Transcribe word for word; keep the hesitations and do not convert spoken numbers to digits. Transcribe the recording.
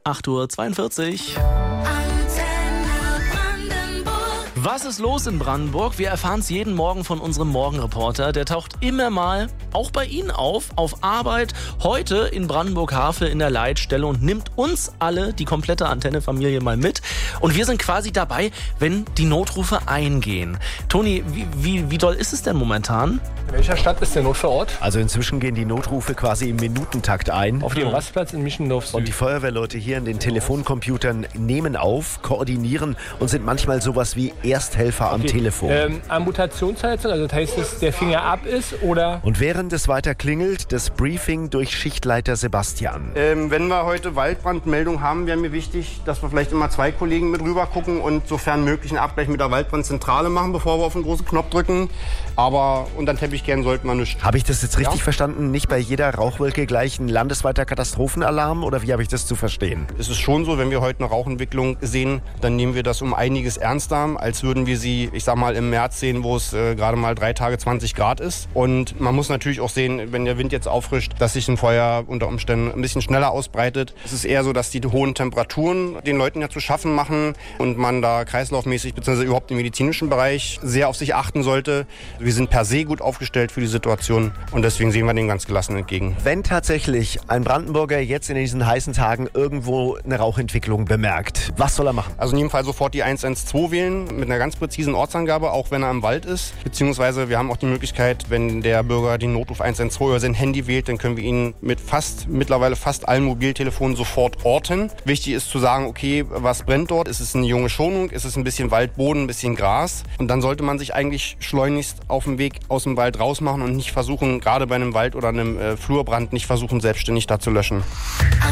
acht Uhr zweiundvierzig. Was ist los in Brandenburg? Wir erfahren es jeden Morgen von unserem Morgenreporter. Der taucht immer mal, auch bei Ihnen auf, auf Arbeit, heute in Brandenburg-Havel in der Leitstelle und nimmt uns alle, die komplette Antenne-Familie, mal mit. Und wir sind quasi dabei, wenn die Notrufe eingehen. Toni, wie, wie, wie doll ist es denn momentan? In welcher Stadt ist der Notfallort? Also inzwischen gehen die Notrufe quasi im Minutentakt ein. Auf dem Rastplatz in Mischendorf Süd. Und die Feuerwehrleute hier in den Telefoncomputern nehmen auf, koordinieren und sind manchmal sowas wie Ersthelfer am okay. Telefon. Ähm, Amputationsheizung, also das heißt, dass der Finger ab ist, oder? Und während es weiter klingelt, das Briefing durch Schichtleiter Sebastian. Ähm, wenn wir heute Waldbrandmeldung haben, wäre mir wichtig, dass wir vielleicht immer zwei Kollegen mit rüber gucken und sofern möglich einen Abgleich mit der Waldbrandzentrale machen, bevor wir auf den großen Knopf drücken. Aber unter den Teppich kehren sollten wir nicht. Habe ich das jetzt richtig Ja? verstanden? Nicht bei jeder Rauchwolke gleich ein landesweiter Katastrophenalarm? Oder wie habe ich das zu verstehen? Es ist schon so, wenn wir heute eine Rauchentwicklung sehen, dann nehmen wir das um einiges ernster, als würden wir sie, ich sag mal, im März sehen, wo es äh, gerade mal drei Tage zwanzig Grad ist. Und man muss natürlich auch sehen, wenn der Wind jetzt auffrischt, dass sich ein Feuer unter Umständen ein bisschen schneller ausbreitet. Es ist eher so, dass die hohen Temperaturen den Leuten ja zu schaffen machen und man da kreislaufmäßig bzw. überhaupt im medizinischen Bereich sehr auf sich achten sollte. Wir sind per se gut aufgestellt für die Situation und deswegen sehen wir dem ganz gelassen entgegen. Wenn tatsächlich ein Brandenburger jetzt in diesen heißen Tagen irgendwo eine Rauchentwicklung bemerkt, was soll er machen? Also in jedem Fall sofort die eins eins zwei wählen mit einer ganz präzisen Ortsangabe, auch wenn er im Wald ist. Beziehungsweise wir haben auch die Möglichkeit, wenn der Bürger den Notruf eins eins zwei über sein Handy wählt, dann können wir ihn mit fast, mittlerweile fast allen Mobiltelefonen sofort orten. Wichtig ist zu sagen, okay, was brennt dort? Ist es eine junge Schonung? Ist es ein bisschen Waldboden, ein bisschen Gras? Und dann sollte man sich eigentlich schleunigst auf dem Weg aus dem Wald rausmachen und nicht versuchen, gerade bei einem Wald oder einem äh, Flurbrand, nicht versuchen, selbstständig da zu löschen.